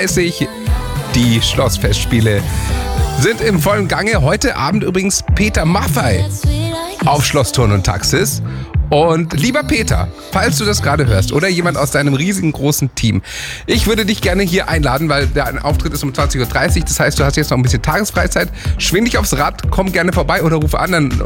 30. Die Schlossfestspiele sind im vollen Gange. Heute Abend übrigens Peter Maffay auf Schloss Thurn und Taxis. Und lieber Peter, falls du das gerade hörst oder jemand aus deinem riesigen großen Team, ich würde dich gerne hier einladen, weil der Auftritt ist um 20.30 Uhr. Das heißt, du hast jetzt noch ein bisschen Tagesfreizeit. Schwing dich aufs Rad, komm gerne vorbei oder ruf an, dann